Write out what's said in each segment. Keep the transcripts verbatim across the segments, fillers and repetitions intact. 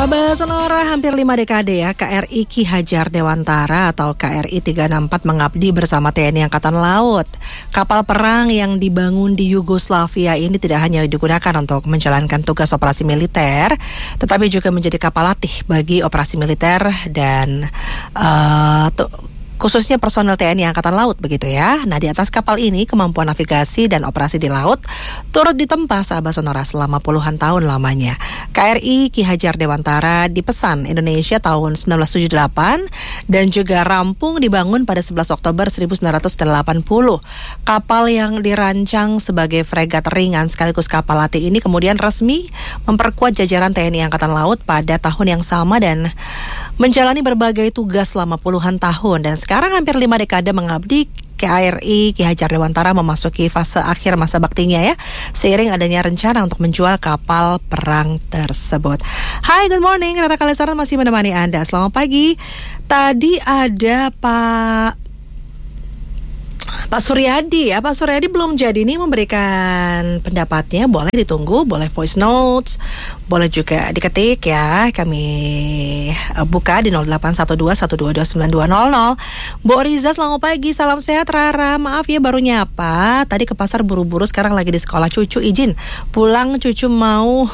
Sahabat Sonora, hampir lima dekade ya, K R I Ki Hajar Dewantara atau K R I tiga enam empat mengabdi bersama T N I Angkatan Laut. Kapal perang yang dibangun di Yugoslavia ini tidak hanya digunakan untuk menjalankan tugas operasi militer, tetapi juga menjadi kapal latih bagi operasi militer dan uh, tu- khususnya personel T N I Angkatan Laut begitu ya. Nah, di atas kapal ini kemampuan navigasi dan operasi di laut turut ditempa sahabat Sonora selama puluhan tahun lamanya. K R I Ki Hajar Dewantara dipesan Indonesia tahun sembilan belas tujuh puluh delapan dan juga rampung dibangun pada sebelas Oktober seribu sembilan ratus delapan puluh. Kapal yang dirancang sebagai fregat ringan sekaligus kapal latih ini kemudian resmi memperkuat jajaran T N I Angkatan Laut pada tahun yang sama dan menjalani berbagai tugas selama puluhan tahun. Dan sekarang hampir lima dekade mengabdi, K R I Ki Hajar Dewantara memasuki fase akhir masa baktinya ya, seiring adanya rencana untuk menjual kapal perang tersebut. Hai, good morning, Rata Kalesaran masih menemani Anda. Selamat pagi. Tadi ada Pak Pak Suryadi ya, Pak Suryadi belum jadi nih memberikan pendapatnya. Boleh ditunggu, boleh voice notes, boleh juga diketik ya. Kami uh, buka di nol delapan satu dua satu dua dua sembilan dua nol nol. Bu Riza, selamat pagi, salam sehat Rara. Maaf ya baru nyapa, tadi ke pasar buru-buru, sekarang lagi di sekolah cucu, izin pulang, cucu mau.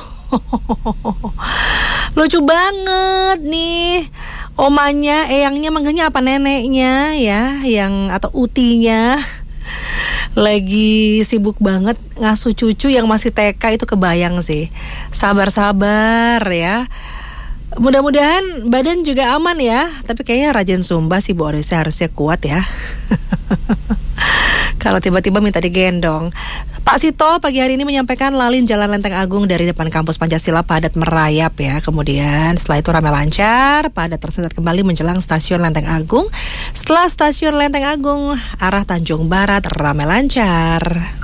Lucu banget nih. Omanya, eyangnya, manggilnya apa, neneknya ya, yang atau utinya lagi sibuk banget ngasuh cucu yang masih T K, itu kebayang sih. Sabar-sabar ya. Mudah-mudahan badan juga aman ya. Tapi kayaknya rajin Zumba sih Bu Orisa, harusnya kuat ya. Kalau tiba-tiba minta digendong. Pak Sito pagi hari ini menyampaikan lalin Jalan Lenteng Agung dari depan kampus Pancasila padat merayap ya. Kemudian setelah itu ramai lancar, padat tersendat kembali menjelang stasiun Lenteng Agung. Setelah stasiun Lenteng Agung arah Tanjung Barat ramai lancar.